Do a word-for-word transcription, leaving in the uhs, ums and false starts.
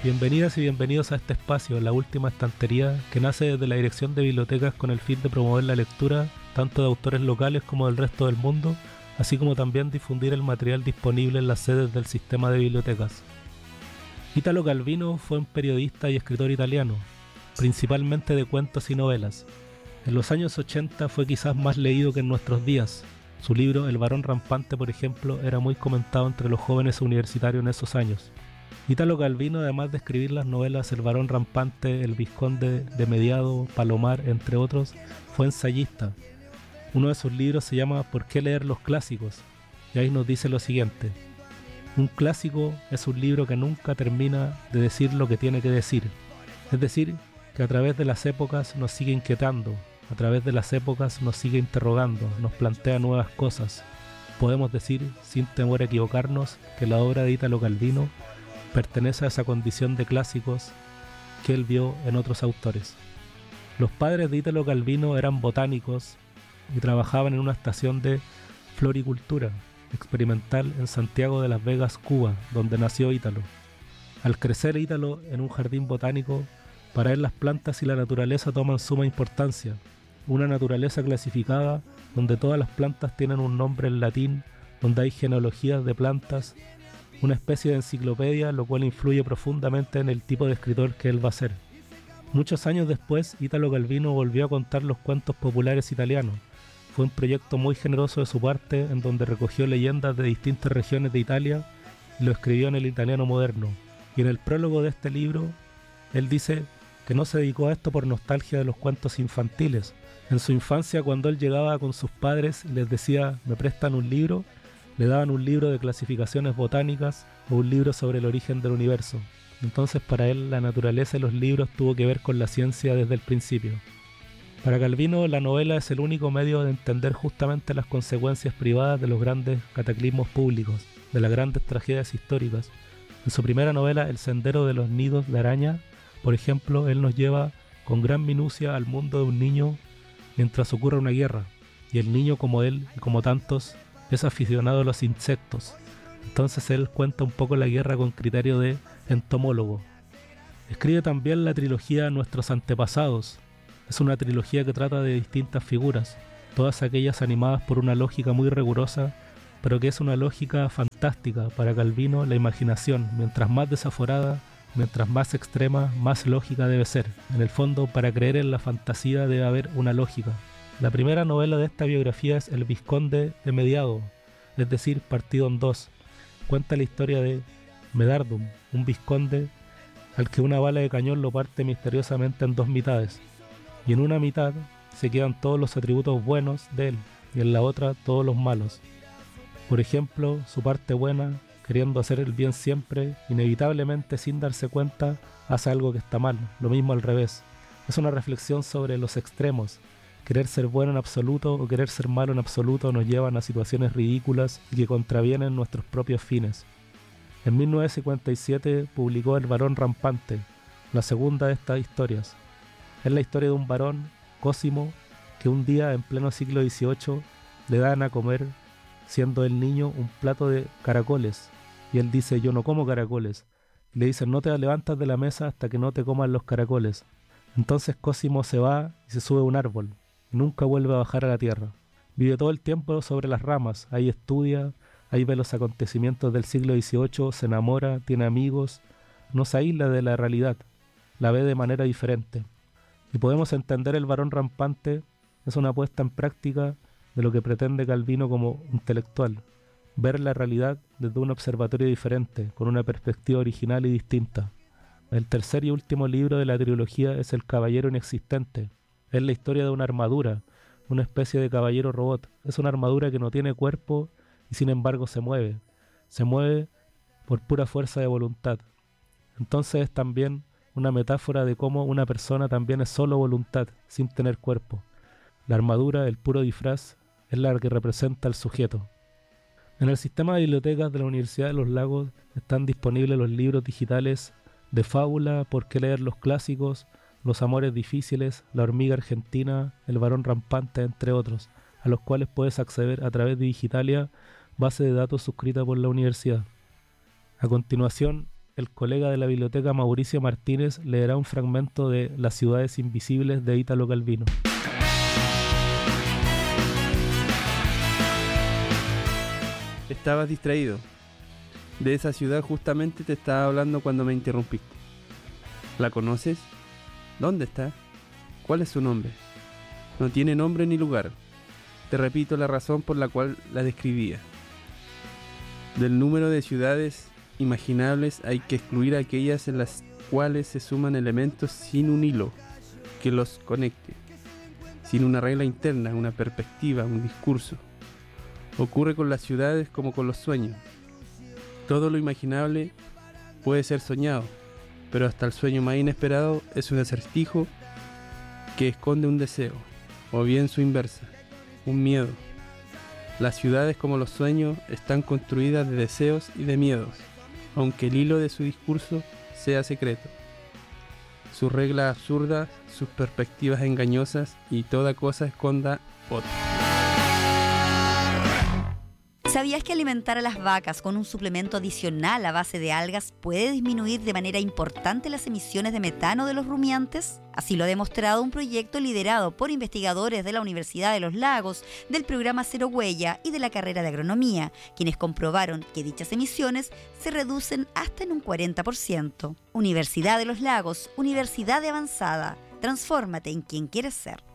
Bienvenidas y bienvenidos a este espacio, la última estantería, que nace desde la Dirección de Bibliotecas con el fin de promover la lectura tanto de autores locales como del resto del mundo, así como también difundir el material disponible en las sedes del sistema de bibliotecas. Italo Calvino fue un periodista y escritor italiano, principalmente de cuentos y novelas. En los años ochenta fue quizás más leído que en nuestros días. Su libro El varón rampante, por ejemplo, era muy comentado entre los jóvenes universitarios en esos años. Italo Calvino, además de escribir las novelas El varón rampante, El vizconde de Mediado, Palomar, entre otros, fue ensayista. Uno de sus libros se llama ¿Por qué leer los clásicos? Y ahí nos dice lo siguiente: un clásico es un libro que nunca termina de decir lo que tiene que decir. Es decir, que a través de las épocas nos sigue inquietando, a través de las épocas nos sigue interrogando, nos plantea nuevas cosas. Podemos decir, sin temor a equivocarnos, que la obra de Italo Calvino pertenece a esa condición de clásicos que él vio en otros autores. Los padres de Italo Calvino eran botánicos y trabajaban en una estación de floricultura experimental en Santiago de las Vegas, Cuba, donde nació Italo. Al crecer Italo en un jardín botánico, para él las plantas y la naturaleza toman suma importancia, una naturaleza clasificada donde todas las plantas tienen un nombre en latín, donde hay genealogías de plantas, una especie de enciclopedia, lo cual influye profundamente en el tipo de escritor que él va a ser. Muchos años después, Italo Calvino volvió a contar los cuentos populares italianos. Fue un proyecto muy generoso de su parte, en donde recogió leyendas de distintas regiones de Italia y lo escribió en el italiano moderno. Y en el prólogo de este libro, él dice que no se dedicó a esto por nostalgia de los cuentos infantiles. En su infancia, cuando él llegaba con sus padres y les decía, ¿me prestan un libro?, le daban un libro de clasificaciones botánicas o un libro sobre el origen del universo. Entonces para él la naturaleza y los libros tuvo que ver con la ciencia desde el principio. Para Calvino la novela es el único medio de entender justamente las consecuencias privadas de los grandes cataclismos públicos, de las grandes tragedias históricas. En su primera novela, El sendero de los nidos de araña, por ejemplo, él nos lleva con gran minucia al mundo de un niño mientras ocurre una guerra, y el niño, como él y como tantos, es aficionado a los insectos. Entonces él cuenta un poco la guerra con criterio de entomólogo. Escribe también la trilogía Nuestros antepasados. Es una trilogía que trata de distintas figuras, todas aquellas animadas por una lógica muy rigurosa, pero que es una lógica fantástica. Para Calvino, la imaginación, mientras más desaforada, mientras más extrema, más lógica debe ser. En el fondo, para creer en la fantasía debe haber una lógica. La primera novela de esta biografía es El vizconde de Mediado, es decir, partido en dos. Cuenta la historia de Medardum, un vizconde al que una bala de cañón lo parte misteriosamente en dos mitades, y en una mitad se quedan todos los atributos buenos de él, y en la otra todos los malos. Por ejemplo, su parte buena, queriendo hacer el bien siempre, inevitablemente sin darse cuenta, hace algo que está mal, lo mismo al revés. Es una reflexión sobre los extremos. Querer ser bueno en absoluto o querer ser malo en absoluto nos llevan a situaciones ridículas y que contravienen nuestros propios fines. En mil novecientos cincuenta y siete publicó El varón rampante, la segunda de estas historias. Es la historia de un varón, Cosimo, que un día en pleno siglo dieciocho le dan a comer, siendo el niño, un plato de caracoles. Y él dice, yo no como caracoles. Y le dicen, no te levantas de la mesa hasta que no te coman los caracoles. Entonces Cosimo se va y se sube a un árbol. Nunca vuelve a bajar a la tierra. Vive todo el tiempo sobre las ramas, ahí estudia, ahí ve los acontecimientos del siglo dieciocho, se enamora, tiene amigos, no se aísla de la realidad, la ve de manera diferente. Y podemos entender El varón rampante, es una puesta en práctica de lo que pretende Calvino como intelectual, ver la realidad desde un observatorio diferente, con una perspectiva original y distinta. El tercer y último libro de la trilogía es El caballero inexistente. Es la historia de una armadura, una especie de caballero robot. Es una armadura que no tiene cuerpo y sin embargo se mueve. Se mueve por pura fuerza de voluntad. Entonces es también una metáfora de cómo una persona también es solo voluntad, sin tener cuerpo. La armadura, el puro disfraz, es la que representa al sujeto. En el sistema de bibliotecas de la Universidad de los Lagos están disponibles los libros digitales de fábula, Por qué leer los clásicos, Los amores difíciles, La hormiga argentina, El varón rampante, entre otros, a los cuales puedes acceder a través de Digitalia, base de datos suscrita por la universidad. A continuación, el colega de la biblioteca Mauricio Martínez leerá un fragmento de Las ciudades invisibles de Ítalo Calvino. Estabas distraído. De esa ciudad justamente te estaba hablando cuando me interrumpiste. ¿La conoces? ¿Dónde está? ¿Cuál es su nombre? No tiene nombre ni lugar. Te repito la razón por la cual la describía. Del número de ciudades imaginables hay que excluir aquellas en las cuales se suman elementos sin un hilo que los conecte, sin una regla interna, una perspectiva, un discurso. Ocurre con las ciudades como con los sueños. Todo lo imaginable puede ser soñado, pero hasta el sueño más inesperado es un acertijo que esconde un deseo, o bien su inversa, un miedo. Las ciudades como los sueños están construidas de deseos y de miedos, aunque el hilo de su discurso sea secreto. Sus reglas absurdas, sus perspectivas engañosas y toda cosa esconda otra. ¿Sabías que alimentar a las vacas con un suplemento adicional a base de algas puede disminuir de manera importante las emisiones de metano de los rumiantes? Así lo ha demostrado un proyecto liderado por investigadores de la Universidad de los Lagos, del programa Cero Huella y de la carrera de Agronomía, quienes comprobaron que dichas emisiones se reducen hasta en un cuarenta por ciento. Universidad de los Lagos, Universidad de Avanzada. Transfórmate en quien quieres ser.